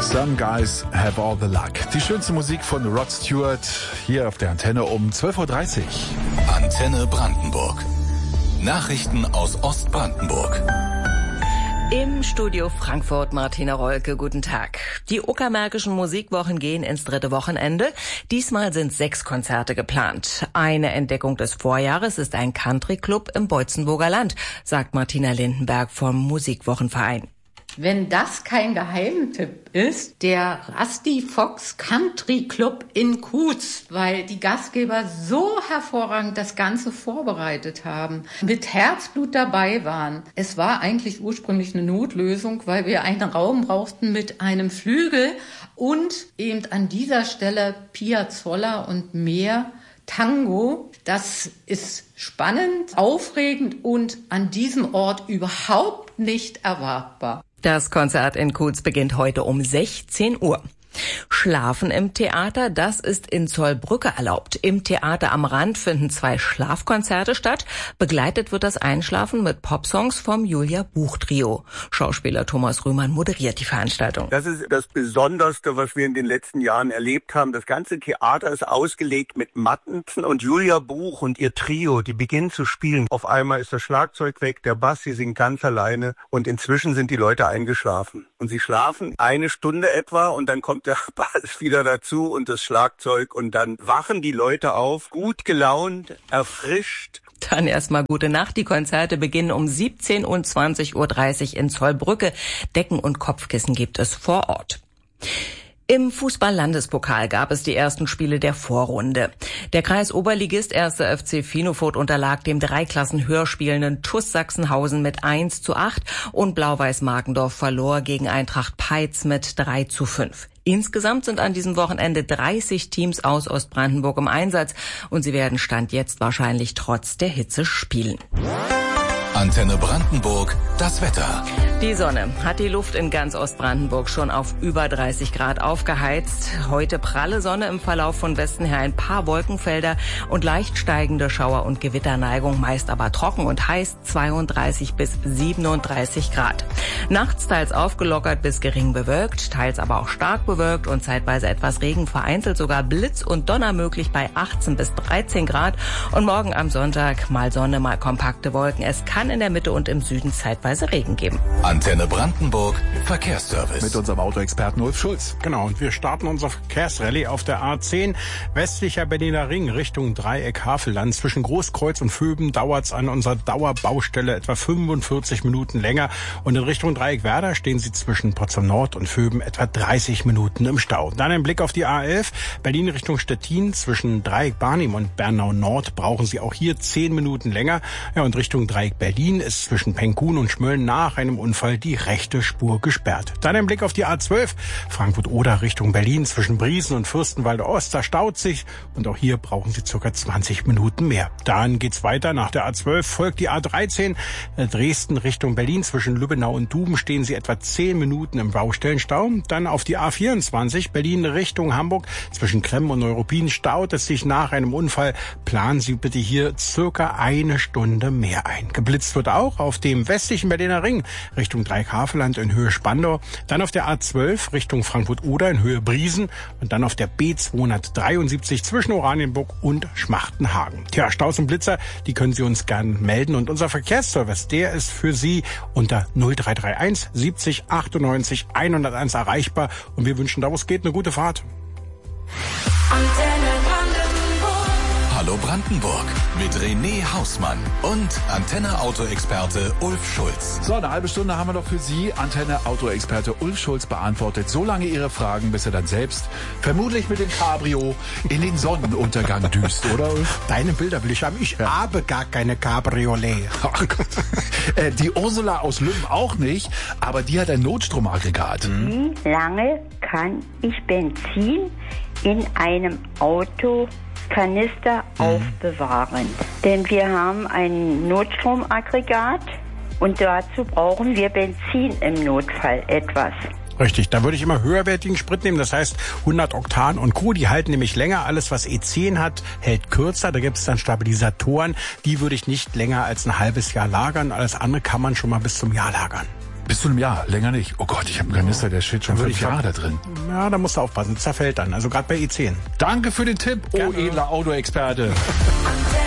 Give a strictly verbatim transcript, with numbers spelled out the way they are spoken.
Some guys have all the luck. Die schönste Musik von Rod Stewart hier auf der Antenne um zwölf Uhr dreißig. Antenne Brandenburg. Nachrichten aus Ostbrandenburg. Im Studio Frankfurt Martina Rolke, guten Tag. Die Uckermärkischen Musikwochen gehen ins dritte Wochenende. Diesmal sind sechs Konzerte geplant. Eine Entdeckung des Vorjahres ist ein Country-Club im Beutzenburger Land, sagt Martina Lindenberg vom Musikwochenverein. Wenn das kein Geheimtipp ist, der Rusty Fox Country Club in Kues, weil die Gastgeber so hervorragend das Ganze vorbereitet haben, mit Herzblut dabei waren. Es war eigentlich ursprünglich eine Notlösung, weil wir einen Raum brauchten mit einem Flügel und eben an dieser Stelle Piazzolla und mehr Tango. Das ist spannend, aufregend und an diesem Ort überhaupt nicht erwartbar. Das Konzert in Kues beginnt heute um sechzehn Uhr. Schlafen im Theater, das ist in Zollbrücke erlaubt. Im Theater am Rand finden zwei Schlafkonzerte statt. Begleitet wird das Einschlafen mit Popsongs vom Julia Buch Trio. Schauspieler Thomas Rühmann moderiert die Veranstaltung. Das ist das Besonderste, was wir in den letzten Jahren erlebt haben. Das ganze Theater ist ausgelegt mit Matten und Julia Buch und ihr Trio, die beginnen zu spielen. Auf einmal ist das Schlagzeug weg, der Bass, sie singt ganz alleine und inzwischen sind die Leute eingeschlafen. Und sie schlafen eine Stunde etwa und dann kommt der Bass wieder dazu und das Schlagzeug und dann wachen die Leute auf, gut gelaunt, erfrischt. Dann erstmal gute Nacht. Die Konzerte beginnen um siebzehn und zwanzig Uhr dreißig in Zollbrücke. Decken und Kopfkissen gibt es vor Ort. Im Fußball-Landespokal gab es die ersten Spiele der Vorrunde. Der Kreis-Oberligist erster F C Finofurt unterlag dem drei Klassen höher spielenden T U S Sachsenhausen mit eins zu acht und Blau-Weiß-Markendorf verlor gegen Eintracht Peitz mit drei zu fünf. Insgesamt sind an diesem Wochenende dreißig Teams aus Ostbrandenburg im Einsatz und sie werden Stand jetzt wahrscheinlich trotz der Hitze spielen. Antenne Brandenburg, das Wetter. Die Sonne hat die Luft in ganz Ostbrandenburg schon auf über dreißig Grad aufgeheizt. Heute pralle Sonne, im Verlauf von Westen her ein paar Wolkenfelder und leicht steigende Schauer- und Gewitterneigung, meist aber trocken und heiß, zweiunddreißig bis siebenunddreißig Grad. Nachts teils aufgelockert bis gering bewölkt, teils aber auch stark bewölkt und zeitweise etwas Regen, vereinzelt sogar Blitz und Donner möglich bei achtzehn bis dreizehn Grad. Und morgen am Sonntag mal Sonne, mal kompakte Wolken. Es kann in der Mitte und im Süden zeitweise Regen geben. Antenne Brandenburg, Verkehrsservice. Mit unserem Autoexperten Ulf Schulz. Genau, und wir starten unser Verkehrsrallye auf der A zehn. Westlicher Berliner Ring Richtung Dreieck Havelland. Zwischen Großkreuz und Vöben dauert's an unserer Dauerbaustelle etwa fünfundvierzig Minuten länger. Und in Richtung Dreieck Werder stehen Sie zwischen Potsdam Nord und Vöben etwa dreißig Minuten im Stau. Dann ein Blick auf die A elf. Berlin Richtung Stettin. Zwischen Dreieck Barnim und Bernau Nord brauchen Sie auch hier zehn Minuten länger. Ja, und Richtung Dreieck Berlin ist zwischen Penkun und Schmölln nach einem Unfall die rechte Spur gesperrt. Dann ein Blick auf die A zwölf, Frankfurt-Oder Richtung Berlin, zwischen Briesen und Fürstenwalde Ost, da staut sich und auch hier brauchen Sie circa zwanzig Minuten mehr. Dann geht's weiter, nach der A zwölf folgt die A dreizehn, Dresden Richtung Berlin, zwischen Lübbenau und Duben stehen Sie etwa zehn Minuten im Baustellenstau. Dann auf die A vierundzwanzig, Berlin Richtung Hamburg, zwischen Kremm und Neuruppin staut es sich nach einem Unfall. Planen Sie bitte hier circa eine Stunde mehr ein. Geblitzt wird auch auf dem westlichen Berliner Ring Richtung Dreieck Havelland in Höhe Spandau, dann auf der A zwölf Richtung Frankfurt-Oder in Höhe Briesen und dann auf der B zweihundertdreiundsiebzig zwischen Oranienburg und Schmachtenhagen. Tja, Staus und Blitzer, die können Sie uns gern melden und unser Verkehrsservice, der ist für Sie unter null drei drei eins siebzig achtundneunzig hunderteins erreichbar und wir wünschen da, wo es geht, eine gute Fahrt. Hallo Brandenburg mit René Hausmann und Antenne-Auto-Experte Ulf Schulz. So, eine halbe Stunde haben wir noch für Sie. Antenne-Auto-Experte Ulf Schulz beantwortet so lange Ihre Fragen, bis er dann selbst, vermutlich mit dem Cabrio, in den Sonnenuntergang düst, oder Ulf? Deine Bilder will ich haben. Ich ja. habe gar keine Cabriolet. Ach Gott. äh, die Ursula aus Lümmen auch nicht, aber die hat ein Notstromaggregat. Wie lange kann ich Benzin in einem Auto Kanister mhm. aufbewahren? Denn wir haben ein Notstromaggregat und dazu brauchen wir Benzin im Notfall etwas. Richtig, da würde ich immer höherwertigen Sprit nehmen, das heißt hundert Oktan und Co. Die halten nämlich länger, alles was E zehn hat, hält kürzer, da gibt es dann Stabilisatoren, die würde ich nicht länger als ein halbes Jahr lagern, alles andere kann man schon mal bis zum Jahr lagern. Bis zu einem Jahr, länger nicht. Oh Gott, ich habe einen Kanister, der steht schon fünf Jahre da drin. Ja, da musst du aufpassen, zerfällt dann. Also gerade bei i zehn. Danke für den Tipp, oh edler Autoexperte.